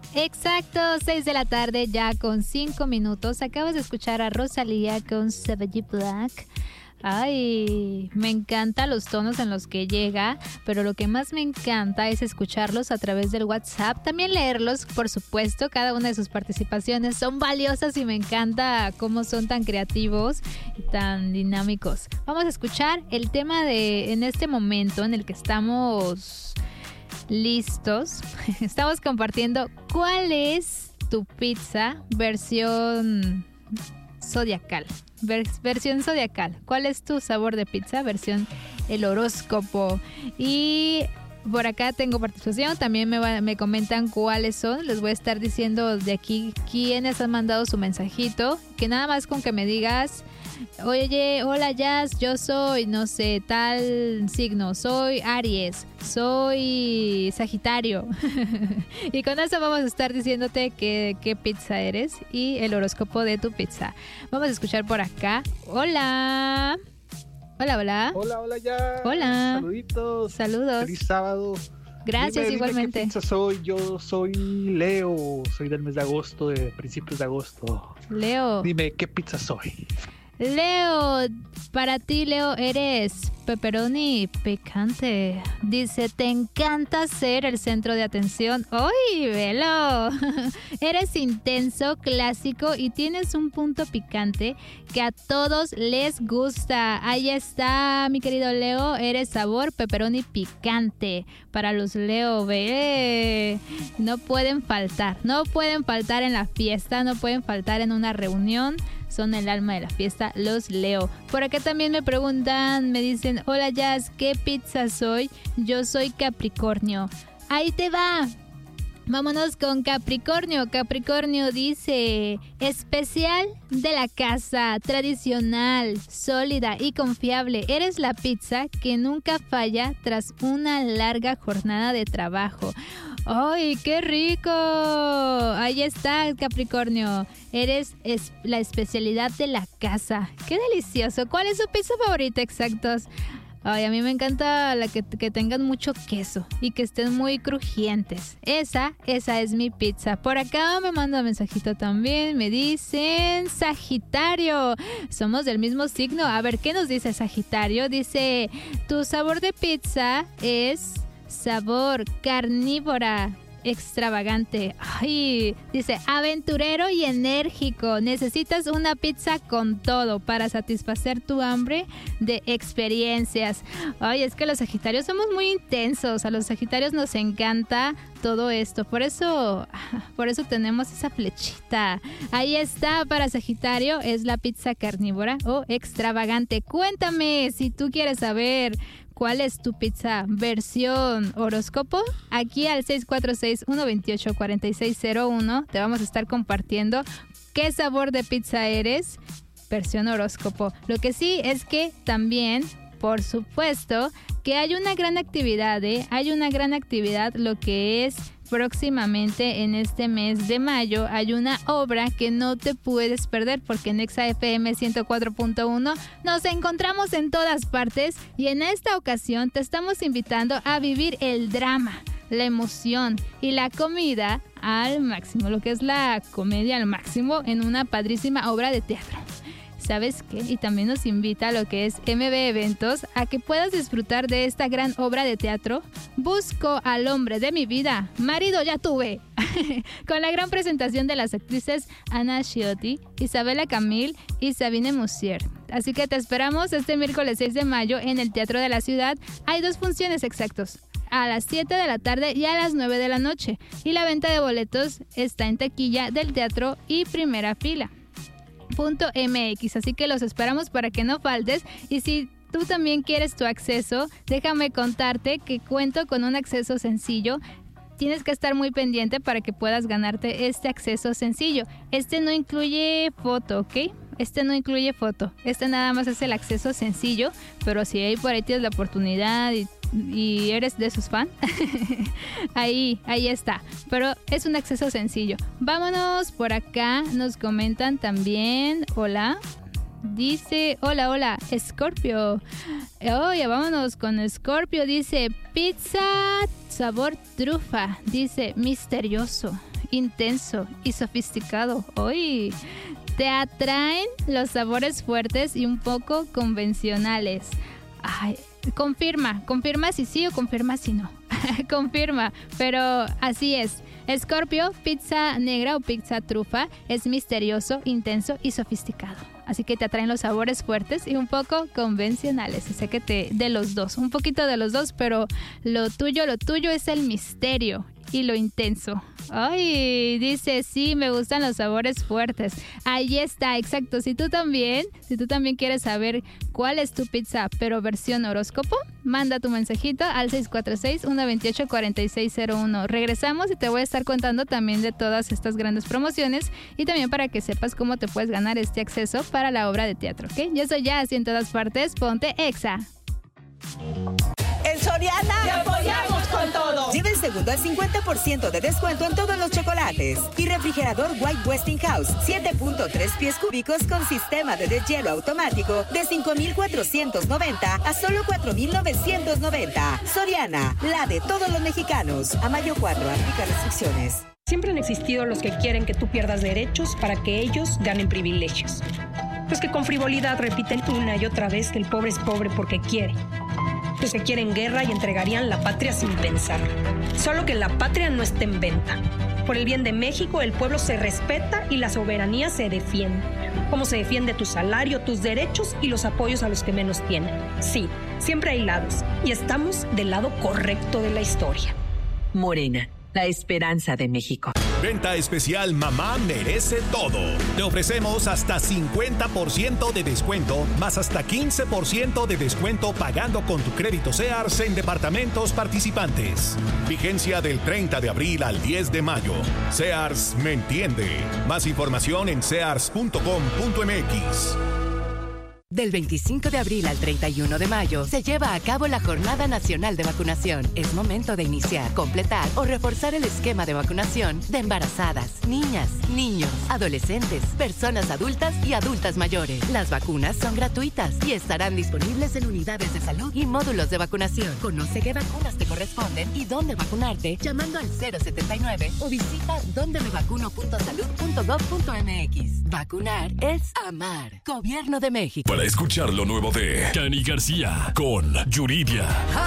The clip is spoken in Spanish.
Exacto, 6 de la tarde ya con 5 minutos. Acabas de escuchar a Rosalía con Savage Black. Ay, me encantan los tonos en los que llega, pero lo que más me encanta es escucharlos a través del WhatsApp. También leerlos, por supuesto, cada una de sus participaciones son valiosas y me encanta cómo son tan creativos y tan dinámicos. Vamos a escuchar el tema de en este momento en el que estamos listos. Estamos compartiendo cuál es tu pizza versión zodiacal. Versión zodiacal. ¿Cuál es tu sabor de pizza? Versión el horóscopo. Y por acá tengo participación. También me comentan cuáles son. Les voy a estar diciendo de aquí quiénes han mandado su mensajito. Que nada más con que me digas: oye, hola Jazz, yo soy, no sé, tal signo, soy Aries, soy Sagitario. Y con eso vamos a estar diciéndote qué pizza eres y el horóscopo de tu pizza. Vamos a escuchar por acá. Hola. Hola. Hola Jazz. Hola. Saluditos. Saludos. Feliz sábado. Gracias, igualmente. ¿Qué pizza soy? Yo soy Leo, soy del mes de agosto, de principios de agosto. Leo. Dime, ¿qué pizza soy? Leo, para ti, Leo, eres pepperoni picante. Dice, te encanta ser el centro de atención. ¡Uy, velo! Eres intenso, clásico y tienes un punto picante que a todos les gusta. Ahí está, mi querido Leo, eres sabor pepperoni picante. Para los Leo, ve, no pueden faltar en la fiesta, no pueden faltar en una reunión. Son el alma de la fiesta, los Leo. Por acá también me preguntan, me dicen, hola Jazz, ¿qué pizza soy? Yo soy Capricornio. Ahí te va. Vámonos con Capricornio. Capricornio dice, especial de la casa, tradicional, sólida y confiable. Eres la pizza que nunca falla tras una larga jornada de trabajo. ¡Ay, qué rico! Ahí está, Capricornio. Eres la especialidad de la casa. ¡Qué delicioso! ¿Cuál es su pizza favorita? Exactos. Ay, a mí me encanta que tengan mucho queso y que estén muy crujientes. Esa es mi pizza. Por acá me manda un mensajito también. Me dicen Sagitario. Somos del mismo signo. A ver, ¿qué nos dice Sagitario? Dice, tu sabor de pizza es sabor carnívora. Extravagante. Ay, dice, aventurero y enérgico. Necesitas una pizza con todo para satisfacer tu hambre de experiencias. Ay, es que los Sagitarios somos muy intensos. A los Sagitarios nos encanta todo esto. Por eso tenemos esa flechita. Ahí está, para Sagitario es la pizza carnívora o extravagante. Cuéntame si tú quieres saber ¿cuál es tu pizza versión horóscopo? Aquí al 646-128-4601 te vamos a estar compartiendo qué sabor de pizza eres, versión horóscopo. Lo que sí es que también, por supuesto, que hay una gran actividad, hay una gran actividad, lo que es próximamente en este mes de mayo hay una obra que no te puedes perder porque en Exa FM 104.1 nos encontramos en todas partes y en esta ocasión te estamos invitando a vivir el drama, la emoción y la comida al máximo, lo que es la comedia al máximo en una padrísima obra de teatro. ¿Sabes qué? Y también nos invita a lo que es MB Eventos a que puedas disfrutar de esta gran obra de teatro. Busco al hombre de mi vida, marido ya tuve, con la gran presentación de las actrices Ana Ciotti, Isabela Camil y Sabine Musier. Así que te esperamos este miércoles 6 de mayo en el Teatro de la Ciudad. Hay 2 funciones exactos, a las 7 de la tarde y a las 9 de la noche. Y la venta de boletos está en taquilla del teatro y primera fila. .mx, así que los esperamos para que no faltes. Y si tú también quieres tu acceso, déjame contarte que cuento con un acceso sencillo. Tienes que estar muy pendiente para que puedas ganarte este acceso sencillo. Este no incluye foto, ¿ok? Este no incluye foto. Este nada más es el acceso sencillo, pero si ahí por ahí tienes la oportunidad y eres de sus fans, ahí está. Pero es un acceso sencillo. Vámonos por acá. Nos comentan también. Hola. Dice, hola, Scorpio. Oye, vámonos con Scorpio. Dice, pizza sabor trufa. Dice, misterioso intenso y sofisticado. ¡Uy! Te atraen los sabores fuertes y un poco convencionales. Ay, confirma si sí o confirma si no. Confirma, pero así es. Escorpio, pizza negra o pizza trufa, es misterioso, intenso y sofisticado. Así que te atraen los sabores fuertes y un poco convencionales. Sé que de los dos, un poquito de los dos, pero lo tuyo es el misterio y lo intenso. Ay, dice, sí, me gustan los sabores fuertes. Ahí está, exacto. Si tú también quieres saber cuál es tu pizza, pero versión horóscopo, manda tu mensajito al 646-128-4601. Regresamos y te voy a estar contando también de todas estas grandes promociones y también para que sepas cómo te puedes ganar este acceso para la obra de teatro, ¿ok? Yo soy Jazz y en todas partes, ponte Exa. En Soriana ¡te apoyamos con todo! Lleva el segundo al 50% de descuento en todos los chocolates. Y refrigerador White Westinghouse, 7.3 pies cúbicos con sistema de deshielo automático de 5,490 a solo 4,990. Soriana, la de todos los mexicanos. A mayo 4, aplica restricciones. Siempre han existido los que quieren que tú pierdas derechos para que ellos ganen privilegios. Los que con frivolidad repiten una y otra vez que el pobre es pobre porque quiere. Los que quieren guerra y entregarían la patria sin pensar. Solo que la patria no está en venta. Por el bien de México, el pueblo se respeta y la soberanía se defiende. Como se defiende tu salario, tus derechos y los apoyos a los que menos tienen. Sí, siempre hay lados. Y estamos del lado correcto de la historia. Morena, la esperanza de México. Venta especial Mamá Merece Todo. Te ofrecemos hasta 50% de descuento, más hasta 15% de descuento pagando con tu crédito Sears en departamentos participantes. Vigencia del 30 de abril al 10 de mayo. Sears me entiende. Más información en sears.com.mx. Del 25 de abril al 31 de mayo se lleva a cabo la Jornada Nacional de Vacunación. Es momento de iniciar, completar o reforzar el esquema de vacunación de embarazadas, niñas, niños, adolescentes, personas adultas y adultas mayores. Las vacunas son gratuitas y estarán disponibles en unidades de salud y módulos de vacunación. Conoce qué vacunas te corresponden y dónde vacunarte llamando al 079 o visita dondemevacuno.salud.gov.mx. Vacunar es amar. Gobierno de México. Para escuchar lo nuevo de Cani García con Yuridia.